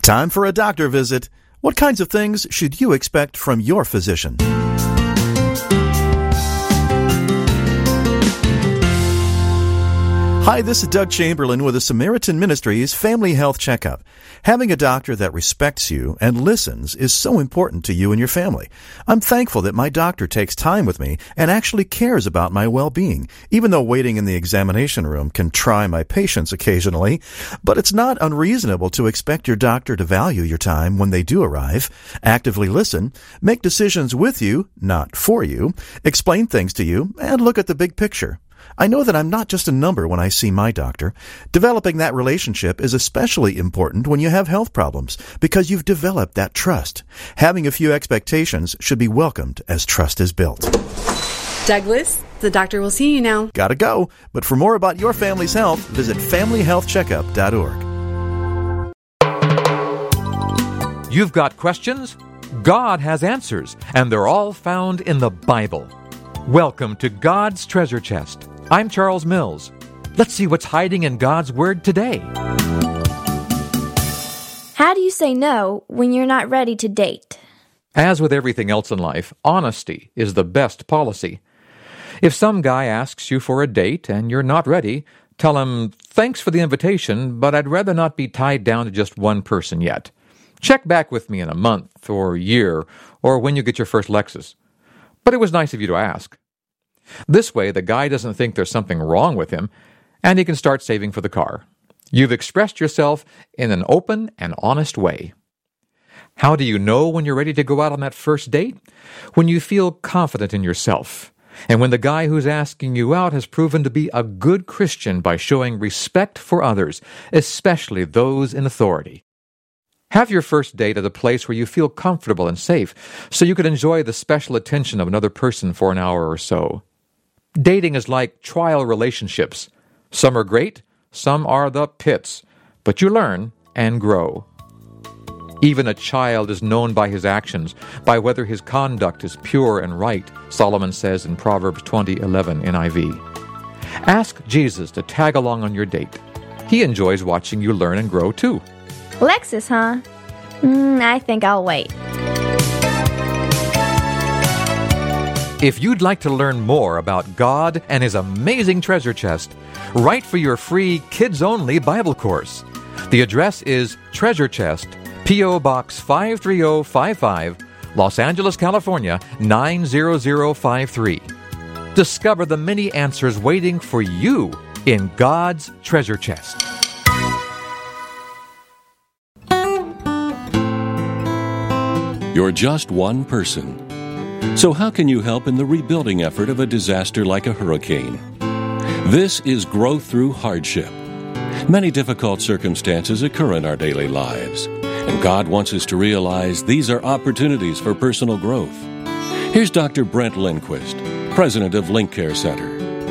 Time for a doctor visit. What kinds of things should you expect from your physician? Hi, this is Doug Chamberlain with the Samaritan Ministries Family Health Checkup. Having a doctor that respects you and listens is so important to you and your family. I'm thankful that my doctor takes time with me and actually cares about my well-being, even though waiting in the examination room can try my patience occasionally. But it's not unreasonable to expect your doctor to value your time when they do arrive, actively listen, make decisions with you, not for you, explain things to you, and look at the big picture. I know that I'm not just a number when I see my doctor. Developing that relationship is especially important when you have health problems because you've developed that trust. Having a few expectations should be welcomed as trust is built. Douglas, the doctor will see you now. Gotta go. But for more about your family's health, visit FamilyHealthCheckup.org. You've got questions? God has answers, and they're all found in the Bible. Welcome to God's Treasure Chest. I'm Charles Mills. Let's see what's hiding in God's Word today. How do you say no when you're not ready to date? As with everything else in life, honesty is the best policy. If some guy asks you for a date and you're not ready, tell him, "Thanks for the invitation, but I'd rather not be tied down to just one person yet. Check back with me in a month or year or when you get your first Lexus. But it was nice of you to ask." This way, the guy doesn't think there's something wrong with him, and he can start saving for the car. You've expressed yourself in an open and honest way. How do you know when you're ready to go out on that first date? When you feel confident in yourself, and when the guy who's asking you out has proven to be a good Christian by showing respect for others, especially those in authority. Have your first date at a place where you feel comfortable and safe, so you can enjoy the special attention of another person for an hour or so. Dating is like trial relationships. Some are great, some are the pits, but you learn and grow. Even a child is known by his actions, by whether his conduct is pure and right, Solomon says in Proverbs 20:11 NIV. Ask Jesus to tag along on your date. He enjoys watching you learn and grow too. Lexus, huh? I think I'll wait. If you'd like to learn more about God and His amazing treasure chest, write for your free kids-only Bible course. The address is Treasure Chest, P.O. Box 53055, Los Angeles, California, 90053. Discover the many answers waiting for you in God's treasure chest. You're just one person. So how can you help in the rebuilding effort of a disaster like a hurricane? This is growth through hardship. Many difficult circumstances occur in our daily lives, and God wants us to realize these are opportunities for personal growth. Here's Dr. Brent Lindquist, president of Link Care Center.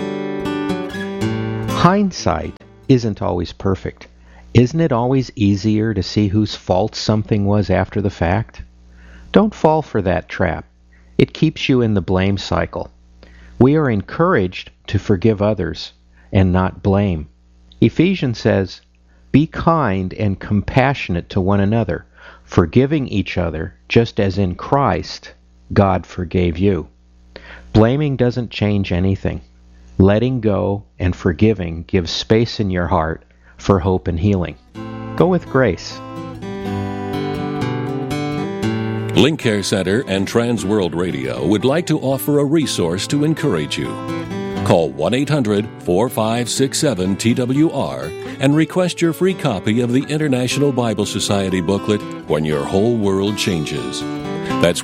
Hindsight isn't always perfect. Isn't it always easier to see whose fault something was after the fact? Don't fall for that trap. It keeps you in the blame cycle. We are encouraged to forgive others and not blame. Ephesians says, "Be kind and compassionate to one another, forgiving each other, just as in Christ God forgave you." Blaming doesn't change anything. Letting go and forgiving gives space in your heart for hope and healing. Go with grace. Link Care Center and Trans World Radio would like to offer a resource to encourage you. Call 1-800-4567-TWR and request your free copy of the International Bible Society booklet, When Your Whole World Changes. That's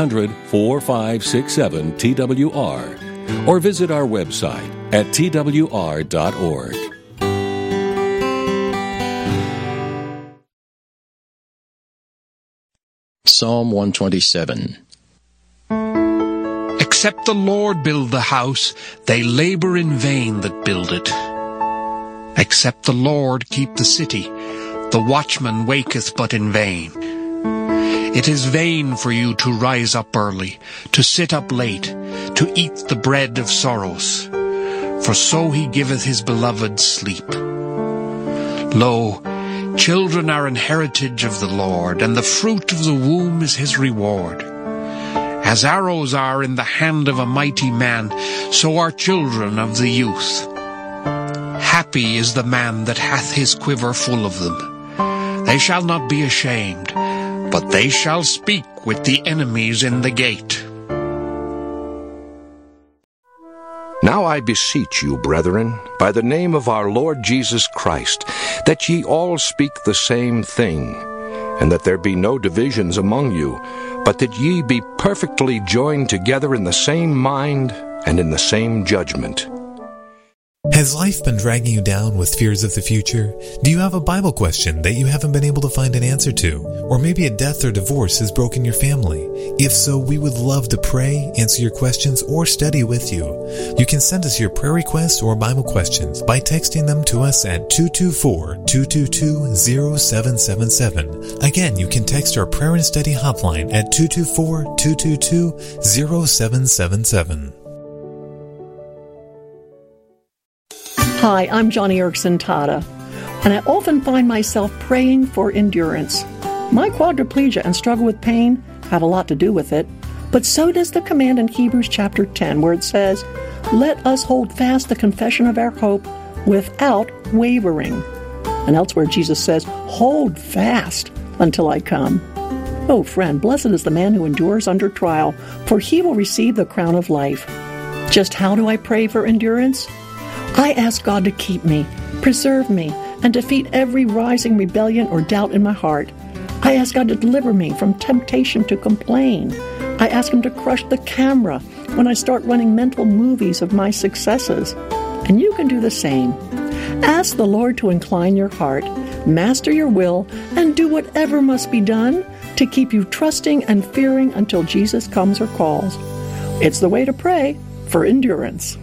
1-800-4567-TWR, or visit our website at twr.org. Psalm 127. Except the Lord build the house, they labor in vain that build it. Except the Lord keep the city, the watchman waketh but in vain. It is vain for you to rise up early, to sit up late, to eat the bread of sorrows. For so he giveth his beloved sleep. Lo, Children are an heritage of the Lord, and the fruit of the womb is his reward. As arrows are in the hand of a mighty man, so are children of the youth. Happy is the man that hath his quiver full of them. They shall not be ashamed, but they shall speak with the enemies in the gate. Now I beseech you, brethren, by the name of our Lord Jesus Christ, that ye all speak the same thing, and that there be no divisions among you, but that ye be perfectly joined together in the same mind and in the same judgment. Has life been dragging you down with fears of the future? Do you have a Bible question that you haven't been able to find an answer to? Or maybe a death or divorce has broken your family? If so, we would love to pray, answer your questions, or study with you. You can send us your prayer requests or Bible questions by texting them to us at 224-222-0777. Again, you can text our prayer and study hotline at 224-222-0777. Hi, I'm Johnny Erickson Tata, and I often find myself praying for endurance. My quadriplegia and struggle with pain have a lot to do with it, but so does the command in Hebrews chapter 10, where it says, "Let us hold fast the confession of our hope without wavering." And elsewhere Jesus says, "Hold fast until I come." Oh, friend, blessed is the man who endures under trial, for he will receive the crown of life. Just how do I pray for endurance? I ask God to keep me, preserve me, and defeat every rising rebellion or doubt in my heart. I ask God to deliver me from temptation to complain. I ask Him to crush the camera when I start running mental movies of my successes. And you can do the same. Ask the Lord to incline your heart, master your will, and do whatever must be done to keep you trusting and fearing until Jesus comes or calls. It's the way to pray for endurance.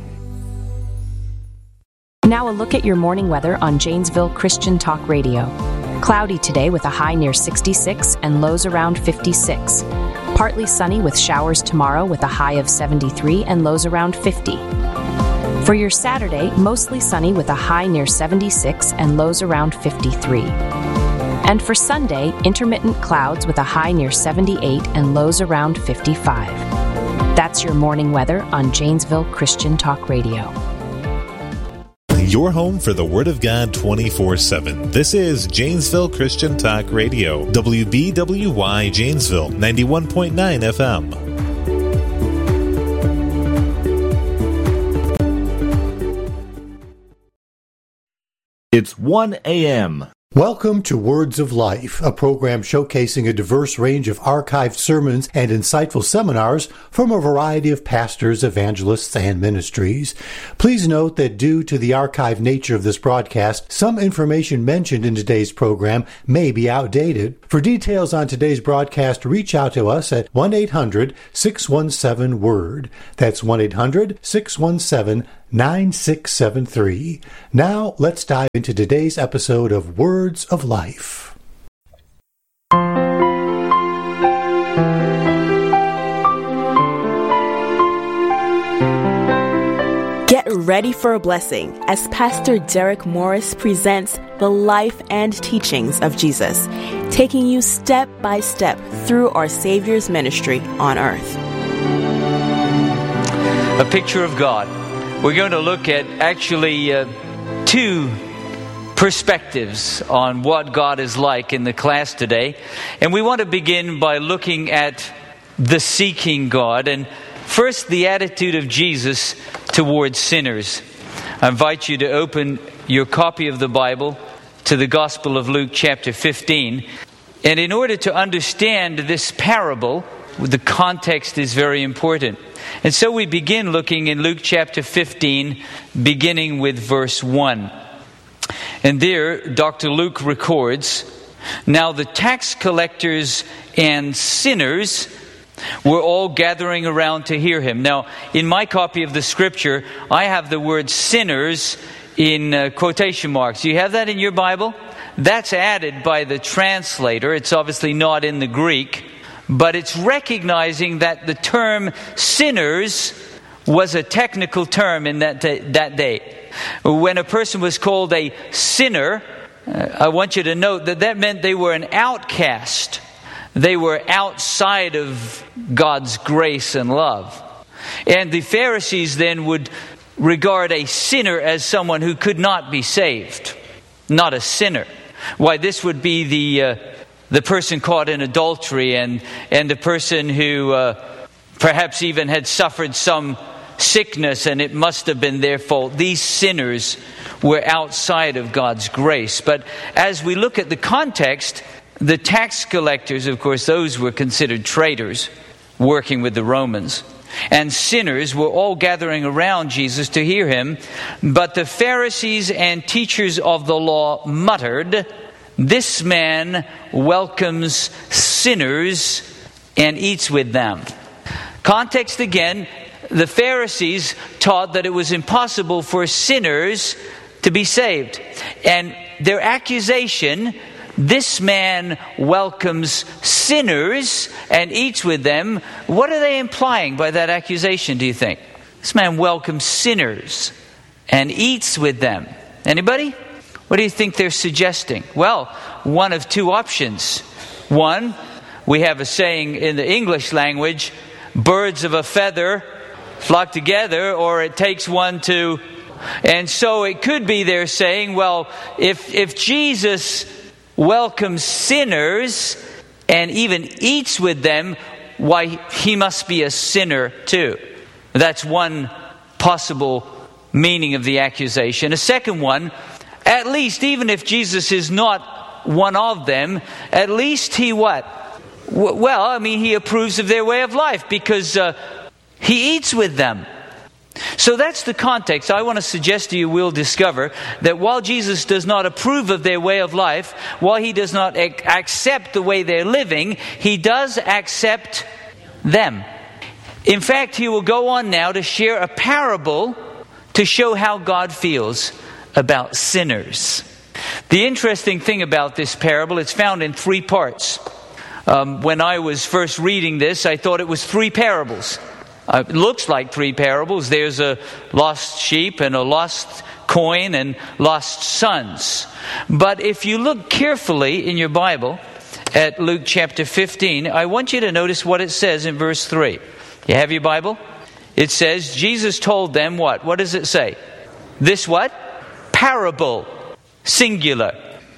Now a look at your morning weather on Janesville Christian Talk Radio. Cloudy today with a high near 66 and lows around 56. Partly sunny with showers tomorrow with a high of 73 and lows around 50. For your Saturday, mostly sunny with a high near 76 and lows around 53. And for Sunday, intermittent clouds with a high near 78 and lows around 55. That's your morning weather on Janesville Christian Talk Radio. Your home for the Word of God 24/7. This is Janesville Christian Talk Radio, WBWY Janesville, 91.9 FM. It's 1 a.m. Welcome to Words of Life, a program showcasing a diverse range of archived sermons and insightful seminars from a variety of pastors, evangelists, and ministries. Please note that due to the archived nature of this broadcast, some information mentioned in today's program may be outdated. For details on today's broadcast, reach out to us at 1-800-617-WORD. That's 1-800-617-9673. Now, let's dive into today's episode of Words of Life. Get ready for a blessing as Pastor Derek Morris presents the life and teachings of Jesus, taking you step by step through our Savior's ministry on earth. A picture of God. We're going to look at actually two perspectives on what God is like in the class today. And we want to begin by looking at the seeking God. And first, the attitude of Jesus towards sinners. I invite you to open your copy of the Bible to the Gospel of Luke chapter 15. And in order to understand this parable, the context is very important. And so we begin looking in Luke chapter 15, beginning with verse 1. And there, Dr. Luke records, "Now the tax collectors and sinners were all gathering around to hear him." Now, in my copy of the scripture, I have the word sinners in quotation marks. Do you have that in your Bible? That's added by the translator. It's obviously not in the Greek, but it's recognizing that the term sinners was a technical term in that day. When a person was called a sinner, I want you to note that meant they were an outcast. They were outside of God's grace and love. And the Pharisees then would regard a sinner as someone who could not be saved, not a sinner. Why, this would be the person caught in adultery and the person who perhaps even had suffered some sickness, and it must have been their fault. These sinners were outside of God's grace. But as we look at the context, the tax collectors, of course, those were considered traitors working with the Romans. And sinners were all gathering around Jesus to hear him. But the Pharisees and teachers of the law muttered, "This man welcomes sinners and eats with them." Context again, the Pharisees taught that it was impossible for sinners to be saved. And their accusation, "This man welcomes sinners and eats with them," what are they implying by that accusation, do you think? This man welcomes sinners and eats with them. Anybody? What do you think they're suggesting? Well, one of two options. One, we have a saying in the English language, birds of a feather flock together, or it takes one to... And so it could be they're saying, well, if Jesus welcomes sinners and even eats with them, why, he must be a sinner too. That's one possible meaning of the accusation. A second one, at least even if Jesus is not one of them, at least he what? Well, I mean, he approves of their way of life because he eats with them. So that's the context. I want to suggest to you we'll discover that while Jesus does not approve of their way of life, while he does not accept the way they're living, he does accept them. In fact, he will go on now to share a parable to show how God feels about sinners. The interesting thing about this parable, it's found in 3 parts. When I was first reading this, I thought it was 3 parables. It looks like 3 parables. There's a lost sheep and a lost coin and lost sons. But if you look carefully in your Bible at Luke chapter 15, I want you to notice what it says in verse 3. You have your Bible? It says, Jesus told them what? What does it say? This what? Parable. Singular.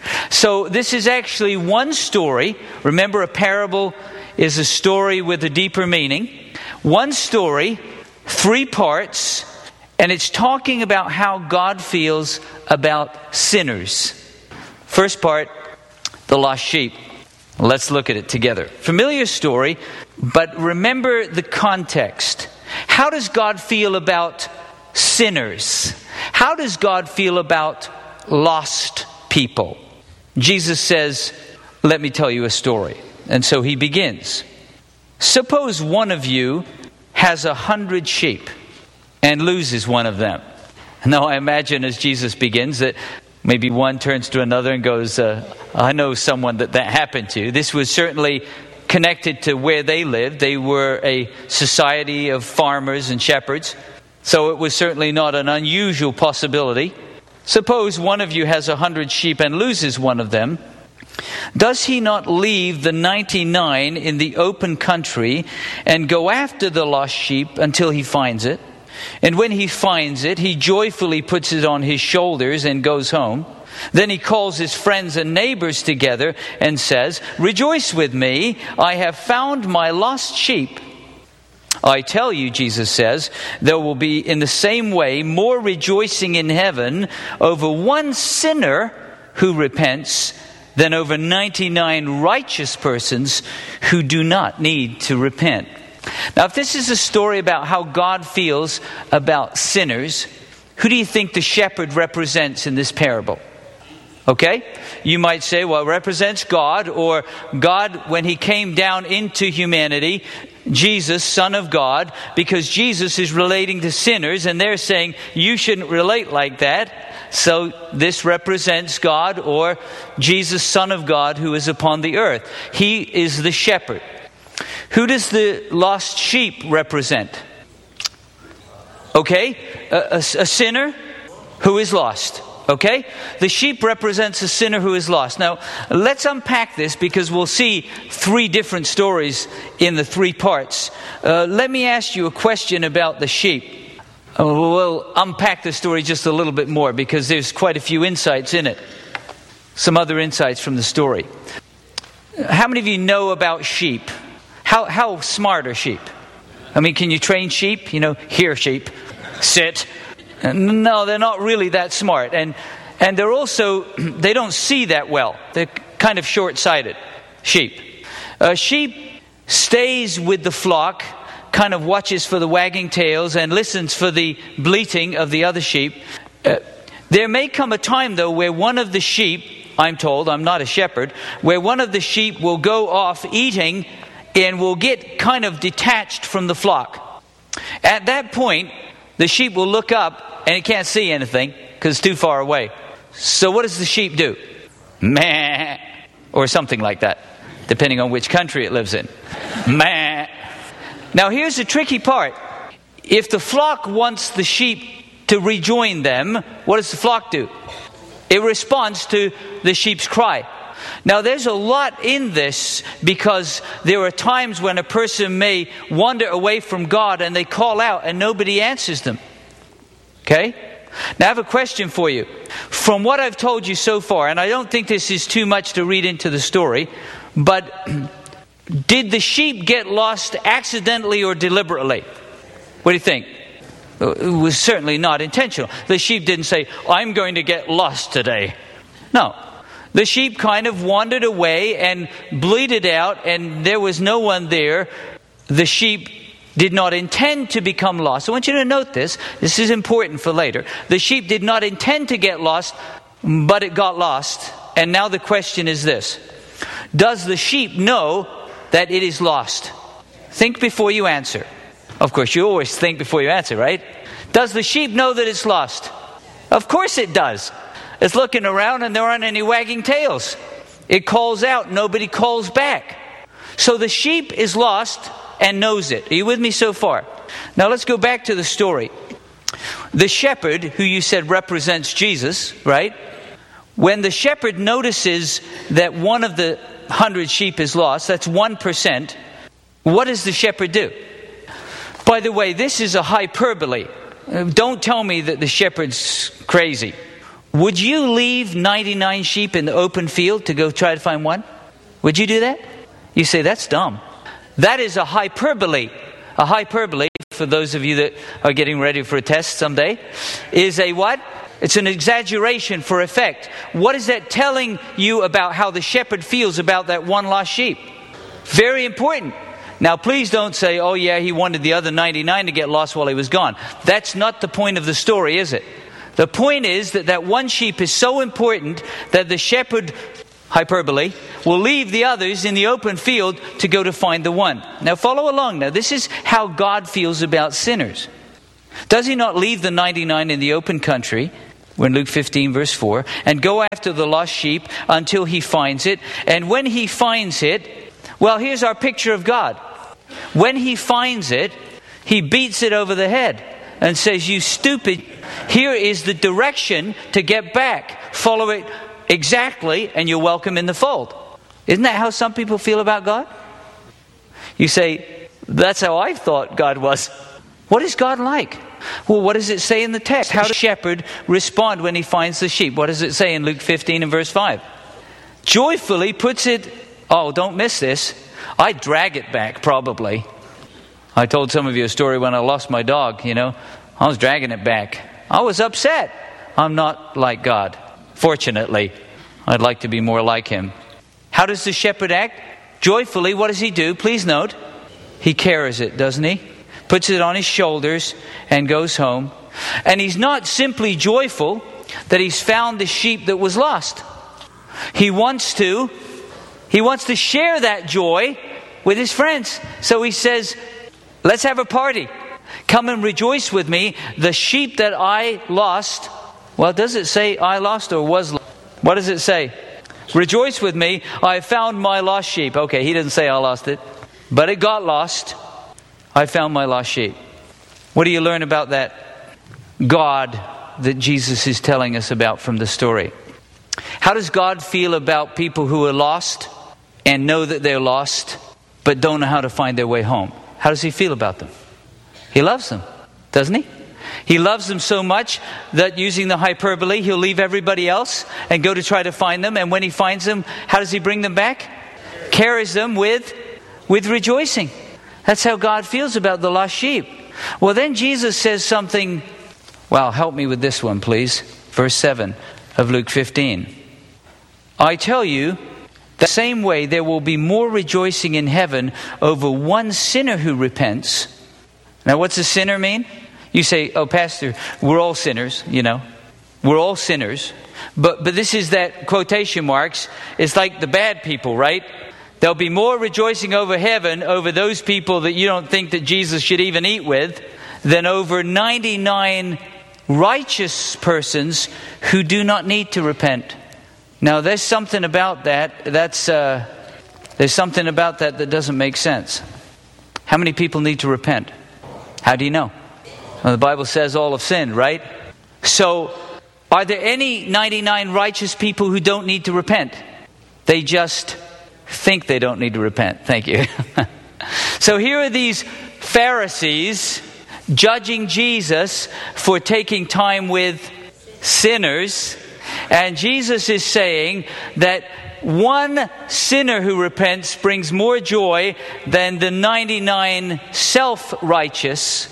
So this is actually one story. Remember, a parable is a story with a deeper meaning. One story, 3 parts, and it's talking about how God feels about sinners. First part, the lost sheep. Let's look at it together. Familiar story, but remember the context. How does God feel about sinners? How does God feel about lost people? Jesus says, "Let me tell you a story." And so he begins. Suppose one of you has 100 sheep and loses one of them. Now I imagine as Jesus begins that maybe one turns to another and goes, I know someone that happened to. This was certainly connected to where they lived. They were a society of farmers and shepherds. So it was certainly not an unusual possibility. Suppose one of you has 100 sheep and loses one of them. Does he not leave the 99 in the open country and go after the lost sheep until he finds it? And when he finds it, he joyfully puts it on his shoulders and goes home. Then he calls his friends and neighbors together and says, "Rejoice with me, I have found my lost sheep." I tell you, Jesus says, there will be in the same way more rejoicing in heaven over one sinner who repents than over 99 righteous persons who do not need to repent. Now, if this is a story about how God feels about sinners, who do you think the shepherd represents in this parable? Okay? You might say, well, it represents God, or God when he came down into humanity, Jesus, Son of God, because Jesus is relating to sinners, and they're saying, you shouldn't relate like that. So this represents God, or Jesus, Son of God, who is upon the earth. He is the shepherd. Who does the lost sheep represent? Okay, a sinner who is lost. Okay? The sheep represents a sinner who is lost. Now, let's unpack this because we'll see 3 different stories in the 3 parts. Let me ask you a question about the sheep. We'll unpack the story just a little bit more because there's quite a few insights in it. Some other insights from the story. How many of you know about sheep? How smart are sheep? I mean, can you train sheep? You know, here sheep, sit. No, they're not really that smart. And they're also, they don't see that well. They're kind of short-sighted, sheep. Sheep stays with the flock, kind of watches for the wagging tails and listens for the bleating of the other sheep. There may come a time, though, where one of the sheep, I'm told, I'm not a shepherd, where one of the sheep will go off eating and will get kind of detached from the flock. At that point, the sheep will look up and it can't see anything because it's too far away. So what does the sheep do? Meh, or something like that, depending on which country it lives in. Meh. Now here's the tricky part. If the flock wants the sheep to rejoin them, what does the flock do? It responds to the sheep's cry. Now there's a lot in this because there are times when a person may wander away from God and they call out and nobody answers them. Okay? Now I have a question for you. From what I've told you so far, and I don't think this is too much to read into the story, but did the sheep get lost accidentally or deliberately? What do you think? It was certainly not intentional. The sheep didn't say, I'm going to get lost today. No. The sheep kind of wandered away and bleated out, and there was no one there. The sheep did not intend to become lost. I want you to note this. This is important for later. The sheep did not intend to get lost, but it got lost. And now the question is this. Does the sheep know that it is lost? Think before you answer. Of course, you always think before you answer, right? Does the sheep know that it's lost? Of course it does. It's looking around and there aren't any wagging tails. It calls out, nobody calls back. So the sheep is lost and knows it. Are you with me so far? Now let's go back to the story. The shepherd, who you said represents Jesus, right? When the shepherd notices that one of the 100 sheep is lost, that's 1%, what does the shepherd do? By the way, this is a hyperbole. Don't tell me that the shepherd's crazy. Would you leave 99 sheep in the open field to go try to find one? Would you do that? You say, that's dumb. That is a hyperbole. A hyperbole, for those of you that are getting ready for a test someday, is a what? It's an exaggeration for effect. What is that telling you about how the shepherd feels about that one lost sheep? Very important. Now please don't say, oh yeah, he wanted the other 99 to get lost while he was gone. That's not the point of the story, is it? The point is that one sheep is so important that the shepherd, hyperbole, will leave the others in the open field to go to find the one. Now follow along now. This is how God feels about sinners. Does he not leave the 99 in the open country, we're in Luke 15 verse 4, and go after the lost sheep until he finds it? And when he finds it, well, here's our picture of God. When he finds it, he beats it over the head and says, you stupid, here is the direction to get back. Follow it exactly and you're welcome in the fold. Isn't that how some people feel about God? You say, that's how I thought God was. What is God like? Well, what does it say in the text? How does the shepherd respond when he finds the sheep? What does it say in Luke 15 and verse 5? Joyfully puts it, oh, don't miss this, I'd drag it back probably. I told some of you a story when I lost my dog, I was dragging it back. I was upset. I'm not like God. Fortunately, I'd like to be more like him. How does the shepherd act? Joyfully, what does he do? Please note, he carries it, doesn't he? Puts it on his shoulders and goes home. And he's not simply joyful that he's found the sheep that was lost. He wants to share that joy with his friends. So he says, let's have a party. Come and rejoice with me. The sheep that I lost. Well, does it say I lost or was lost? What does it say? Rejoice with me. I found my lost sheep. Okay, he doesn't say I lost it. But it got lost. I found my lost sheep. What do you learn about that? God that Jesus is telling us about from the story. How does God feel about people who are lost and know that they're lost but don't know how to find their way home? How does he feel about them? He loves them, doesn't he? He loves them so much that, using the hyperbole, he'll leave everybody else and go to try to find them. And when he finds them, how does he bring them back? Carries them with rejoicing. That's how God feels about the lost sheep. Well, then Jesus says something. Well, help me with this one, please. Verse 7 of Luke 15. I tell you, the same way there will be more rejoicing in heaven over one sinner who repents. Now, what's a sinner mean? You say, oh, Pastor, we're all sinners, you know. We're all sinners. But this is that quotation marks. It's like the bad people, right? There'll be more rejoicing over heaven over those people that you don't think that Jesus should even eat with than over 99 righteous persons who do not need to repent. Now, there's something about that. There's something about that doesn't make sense. How many people need to repent? How do you know? Well, the Bible says all have sinned, right? So, are there any 99 righteous people who don't need to repent? They just think they don't need to repent. Thank you. So here are these Pharisees judging Jesus for taking time with sinners. And Jesus is saying that one sinner who repents brings more joy than the 99 self-righteous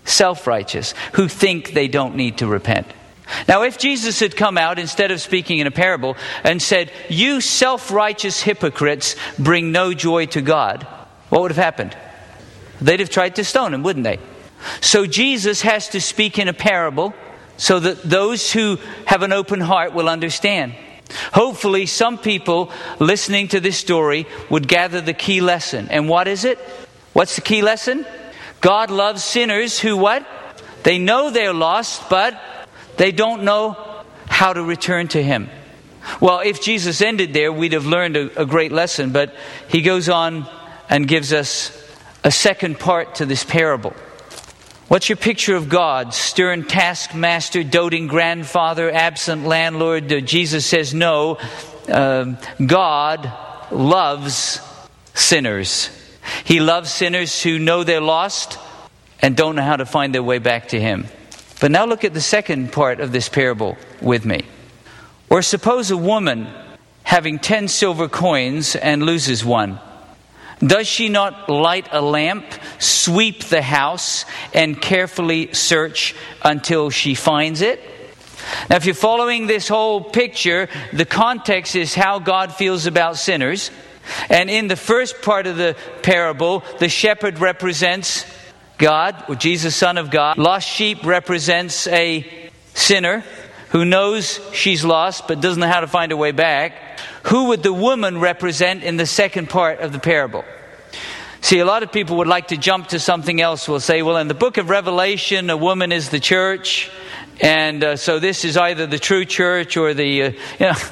who think they don't need to repent. Now, if Jesus had come out, instead of speaking in a parable, and said, you self-righteous hypocrites bring no joy to God, what would have happened? They'd have tried to stone him, wouldn't they? So Jesus has to speak in a parable so that those who have an open heart will understand. Hopefully, some people listening to this story would gather the key lesson. And what is it? What's the key lesson? God loves sinners who what? They know they're lost, but they don't know how to return to Him. Well, if Jesus ended there, we'd have learned a great lesson. But He goes on and gives us a second part to this parable. What's your picture of God? Stern taskmaster, doting grandfather, absent landlord? Jesus says no. God loves sinners. He loves sinners who know they're lost and don't know how to find their way back to Him. But now look at the second part of this parable with me. Or suppose a woman having 10 silver coins and loses one. Does she not light a lamp, sweep the house, and carefully search until she finds it? Now, if you're following this whole picture, the context is how God feels about sinners. And in the first part of the parable, the shepherd represents God, or Jesus, Son of God. Lost sheep represents a sinner who knows she's lost but doesn't know how to find her way back. Who would the woman represent in the second part of the parable? See, a lot of people would like to jump to something else. We'll say, well, in the book of Revelation, a woman is the church. And so this is either the true church or the